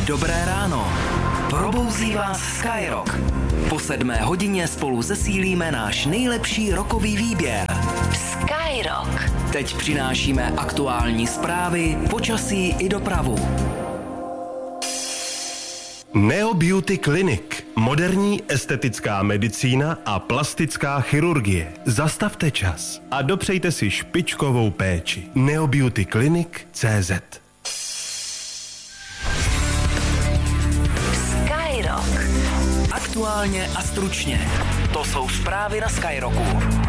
Dobré ráno. Probouzí vás Skyrock. Po 7 hodině spolu zesílíme náš nejlepší rockový výběr. Skyrock. Teď přinášíme aktuální zprávy, počasí i dopravu. Neo Beauty Clinic. Moderní estetická medicína a plastická chirurgie. Zastavte čas a dopřejte si špičkovou péči. neobeautyclinic.cz. Skyrock. Aktuálně a stručně. To jsou zprávy na Skyrocku.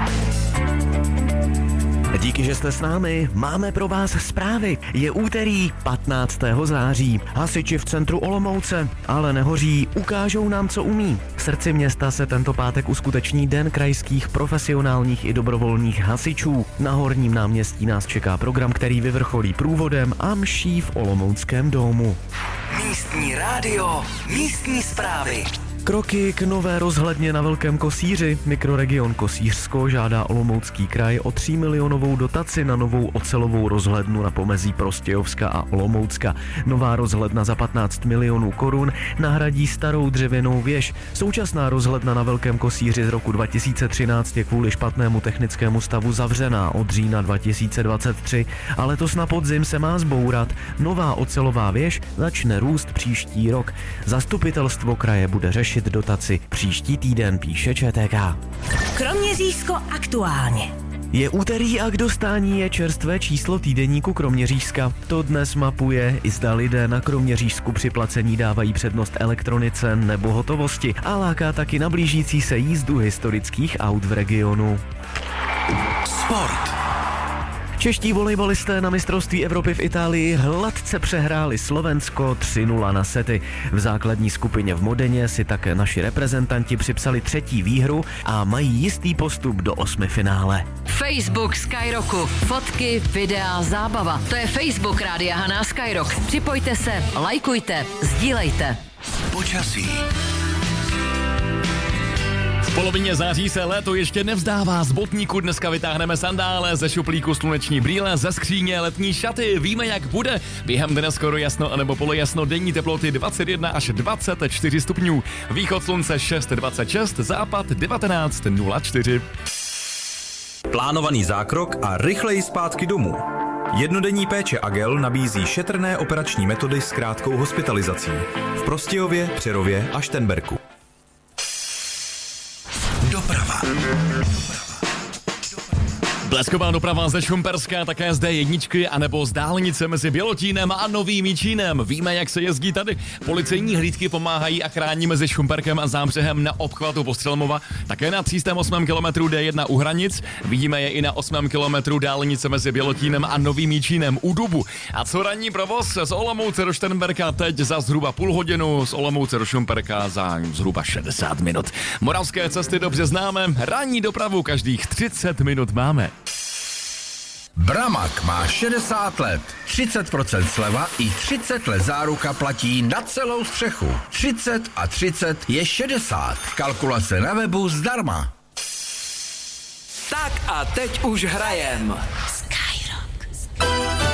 Díky, že jste s námi, máme pro vás zprávy. Je úterý 15. září. Hasiči v centru Olomouce, ale nehoří, ukážou nám, co umí. V srdci města se tento pátek uskuteční Den krajských profesionálních i dobrovolných hasičů. Na Horním náměstí nás čeká program, který vyvrcholí průvodem a mší v Olomouckém domu. Místní rádio, místní zprávy. Kroky k nové rozhledně na Velkém Kosíři. Mikroregion Kosířsko žádá Olomoucký kraj o 3 milionovou dotaci na novou ocelovou rozhlednu na pomezí Prostějovska a Olomoucka. Nová rozhledna za 15 milionů korun nahradí starou dřevěnou věž. Současná rozhledna na Velkém Kosíři z roku 2013 je kvůli špatnému technickému stavu zavřená od října 2023, a letos na podzim se má zbourat. Nová ocelová věž začne růst příští rok. Zastupitelstvo kraje bude řešit dotaci příští týden, píše ČTK. Kroměřížsko aktuálně. Je úterý a k dostání je čerstvé číslo týdeníku Kroměřížska. To dnes mapuje, i zda lidé na Kroměřížsku při placení dávají přednost elektronice nebo hotovosti, a láká taky na blížící se jízdu historických aut v regionu. Sport. Čeští volejbalisté na mistrovství Evropy v Itálii hladce přehráli Slovensko 3-0 na sety. V základní skupině v Modeně si také naši reprezentanti připsali 3. výhru a mají jistý postup do 8. finále. Facebook Skyrocku. Fotky, videa, zábava. To je Facebook Rádia Haná Skyrock. Připojte se, lajkujte, sdílejte. Počasí. V polovině září se léto ještě nevzdává. Z botníku dneska vytáhneme sandále, ze šuplíku sluneční brýle, ze skříně letní šaty. Víme, jak bude. Během dne skoro jasno anebo polojasno, denní teploty 21 až 24 stupňů. Východ slunce 6,26, západ 19,04. Plánovaný zákrok a rychleji zpátky domů. Jednodenní péče Agel nabízí šetrné operační metody s krátkou hospitalizací. V Prostějově, Přerově a Šternberku. Doprava. Blesková doprava ze Šumperska, také z D1 anebo z dálnice mezi Bělotínem a Novým Jičínem. Víme, jak se jezdí tady. Policejní hlídky pomáhají a chrání mezi Šumperkem a Zámřehem na obchvatu Postřelmova. Také na 308 kilometru D1 u hranic. Vidíme je i na 8 kilometru dálnice mezi Bělotínem a Novým Jičínem u Dubu. A co ranní provoz z Olomouce do Šternberka teď za zhruba půl hodinu, z Olomouce do Šumperka za zhruba 60 minut. Moravské cesty dobře známe, ranní dopravu každých 30 minut máme. Bramak má 60 let, 30% sleva i 30 let záruka platí na celou střechu. 30 a 30 je 60. Kalkulace na webu zdarma. Tak a teď už hrajem.